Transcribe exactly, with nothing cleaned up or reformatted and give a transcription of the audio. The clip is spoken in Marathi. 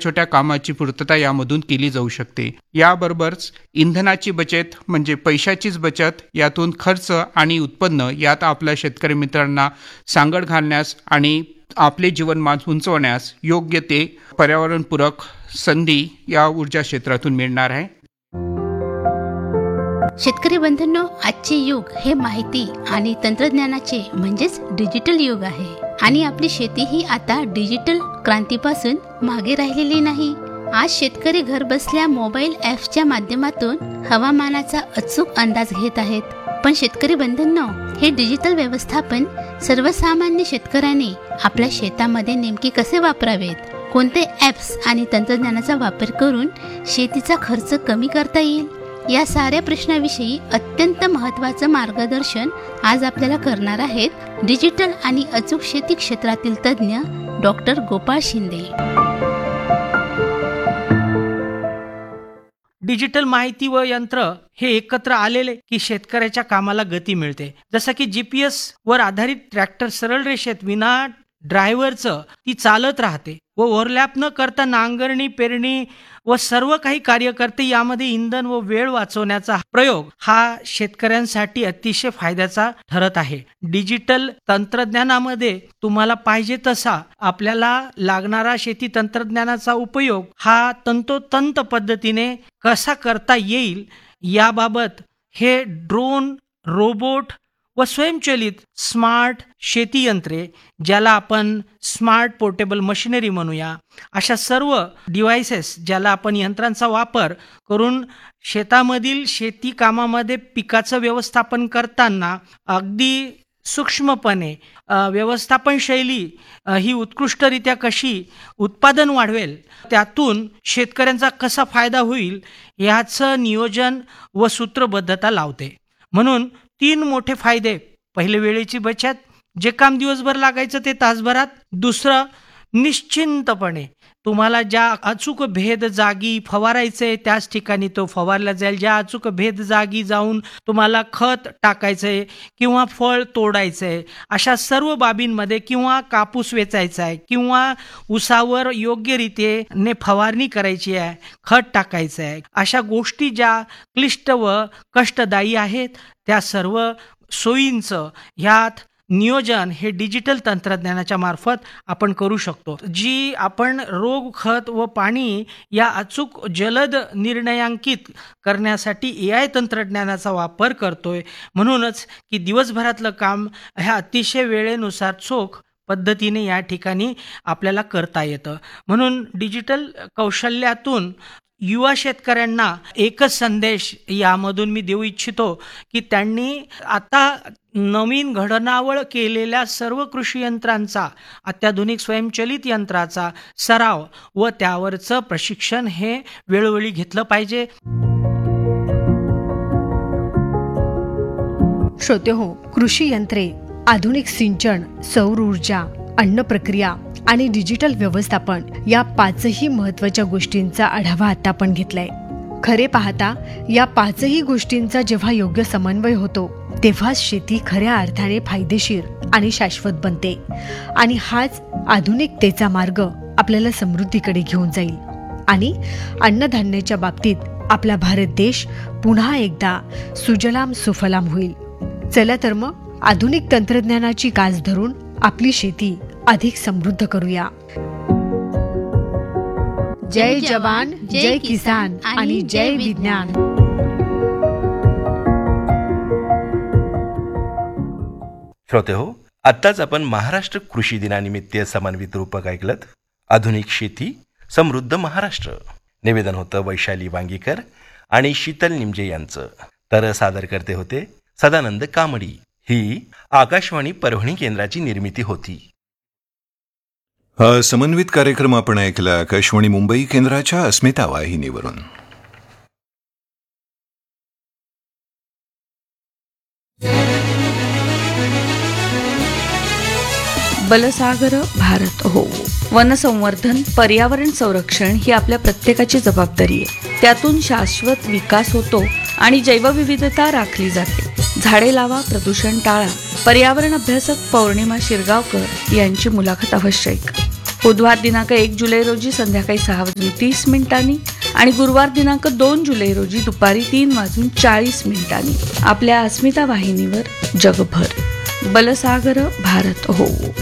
छोट्या कामाची पूर्तता यामधून केली जाऊ शकते. याबरोबरच इंधनाची बचत म्हणजे पैशाचीच बचत, यातून खर्च आणि उत्पन्न यात आपल्या शेतकरी मित्रांना सांगड घालण्यास आणि आपले जीवनमान उंचवण्यास योग्य ते पर्यावरणपूरक संधी या ऊर्जा क्षेत्रातून मिळणार आहे. शेतकरी बंधूंनो, आजचे युग हे माहिती आणि तंत्रज्ञानाचे म्हणजेच डिजिटल युग आहे आणि आपली शेती ही आता डिजिटल क्रांतीपासून मागे राहिलेली नाही. आज शेतकरी घर बसल्या मोबाईल ॲप्सच्या माध्यमातून हवामानाचा अचूक अंदाज घेत आहेत. पण शेतकरी बंधूंनो, हे डिजिटल व्यवस्थापन सर्वसामान्य शेतकऱ्यांनी आपल्या शेतामध्ये नेमके कसे वापरावेत, कोणते ॲप्स आणि तंत्रज्ञानाचा वापर करून शेतीचा खर्च कमी करता येईल, या साऱ्या प्रश्नाविषयी अत्यंत महत्त्वाचं मार्गदर्शन आज आपल्याला करणार आहेत डिजिटल आणि अचूक शेती क्षेत्रातील तज्ज्ञ डॉक्टर गोपाळ शिंदे. डिजिटल माहिती व यंत्र हे एकत्र आलेले की शेतकऱ्याच्या कामाला गती मिळते. जसं की जीपीएस वर आधारित ट्रॅक्टर सरळ रेषेत विना ड्रायव्हरचं ती चालत राहते व ओव्हरलॅप न करता नांगरणी, पेरणी व सर्व काही कार्य करते. यामध्ये इंधन व वेळ वाचवण्याचा प्रयोग हा शेतकऱ्यांसाठी अतिशय फायद्याचा ठरत आहे. डिजिटल तंत्रज्ञानामध्ये तुम्हाला पाहिजे तसा आपल्याला लागणारा शेती तंत्रज्ञानाचा उपयोग हा तंतोतंत पद्धतीने कसा करता येईल याबाबत हे ड्रोन, रोबोट व स्वयंचलित स्मार्ट शेती यंत्रे, ज्याला आपण स्मार्ट पोर्टेबल मशिनरी म्हणूया, अशा सर्व डिव्हायसेस ज्याला आपण यंत्रांचा वापर करून शेतामधील शेती कामामध्ये पिकाचं व्यवस्थापन करताना अगदी सूक्ष्मपणे व्यवस्थापन शैली ही उत्कृष्टरित्या कशी उत्पादन वाढवेल, त्यातून शेतकऱ्यांचा कसा फायदा होईल याचं नियोजन व सूत्रबद्धता लावते. म्हणून तीन मोठे फायदे: पहिले, वेळेची बचत, जे काम दिवसभर लागायचं ते तासभरात. दुसरं, निश्चिंतपणे तुम्हाला ज्या अचूक भेद जागी फवारायचंय त्याच ठिकाणी तो फवारला जाईल. ज्या अचूक भेद जागी जाऊन तुम्हाला खत टाकायचंय किंवा फळ तोडायचंय, अशा सर्व बाबींमध्ये, किंवा कापूस वेचायचा आहे किंवा ऊसावर योग्यरीतीने फवारणी करायची आहे, खत टाकायचं आहे, अशा गोष्टी ज्या क्लिष्ट व कष्टदायी आहेत त्या सर्व सोयींचं ह्यात नियोजन हे डिजिटल तंत्रज्ञानाच्या मार्फत आपण करू शकतो. जी आपण रोग, खत व पाणी या अचूक जलद निर्णयांकित करण्यासाठी ए आय तंत्रज्ञानाचा वापर करतोय. म्हणूनच की दिवसभरातलं काम ह्या अतिशय वेळेनुसार चोख पद्धतीने या ठिकाणी आपल्याला करता येतं. म्हणून डिजिटल कौशल्यातून युवा शेतकऱ्यांना एकच संदेश यामधून मी देऊ इच्छितो की त्यांनी आता नवीन घडणावळ केलेल्या सर्व कृषी यंत्रांचा, अत्याधुनिक स्वयंचलित यंत्राचा सराव व त्यावरचं प्रशिक्षण हे वेळोवेळी घेतलं पाहिजे. श्रोतेहो, कृषी यंत्रे, आधुनिक सिंचन, सौर ऊर्जा, अन्न प्रक्रिया आणि डिजिटल व्यवस्थापन या पाचही महत्त्वाच्या गोष्टींचा आढावा आता आपण घेतलाय. खरे पाहता या पाचही गोष्टींचा जेव्हा योग्य समन्वय होतो तेव्हाच शेती खऱ्या अर्थाने फायदेशीर आणि शाश्वत बनते आणि हाच आधुनिकतेचा मार्ग आपल्याला समृद्धीकडे घेऊन जाईल आणि अन्नधान्याच्या बाबतीत आपला भारत देश पुन्हा एकदा सुजलाम सुफलाम होईल. चला तर मग आधुनिक तंत्रज्ञानाची कास धरून आपली शेती अधिक समृद्ध करूया. जय जवान, जय किसान आणि जय विज्ञान. श्रोते हो, आत्ताच आपण महाराष्ट्र कृषी दिनानिमित्त समन्वित रूपक ऐकलत. आधुनिक शेती समृद्ध महाराष्ट्र. निवेदन होतं वैशाली वांगीकर आणि शीतल निमजे यांचं. तर सादर करते होते सदानंद कामडी. ही आकाशवाणी परभणी केंद्राची निर्मिती होती. हा समन्वित कार्यक्रम आपण ऐकला आकाशवाणी मुंबई केंद्राच्या अस्मिता वाहिनीवरून. बलसागर भारत हो. वनसंवर्धन, पर्यावरण संरक्षण ही आपल्या प्रत्येकाची जबाबदारी आहे. त्यातून शाश्वत विकास होतो आणि जैवविविधता राखली जाते. झाडे लावा, प्रदूषण टाळा. पर्यावरण अभ्यासक पौर्णिमा शिरगावकर यांची मुलाखत अवश्य ऐका. बुधवार दिनांक एक जुलै रोजी संध्याकाळी सहा वाजून तीस मिनिटांनी आणि गुरुवार दिनांक दोन जुलै रोजी दुपारी तीन वाजून चाळीस मिनिटांनी आपल्या अस्मिता वाहिनीवर जगभर बलसागर भारत हो.